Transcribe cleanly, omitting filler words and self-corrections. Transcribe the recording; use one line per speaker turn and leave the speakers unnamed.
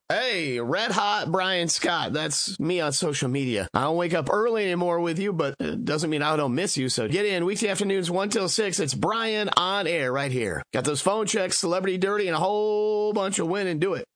Hey, Red Hot Brian Scott. That's me on social media. I don't wake up early anymore with you, but it doesn't mean I don't miss you. So get in weekday afternoons 1 till 6. It's Brian on air right here. Got those phone checks, Celebrity Dirty, and a whole bunch of winning. Do it.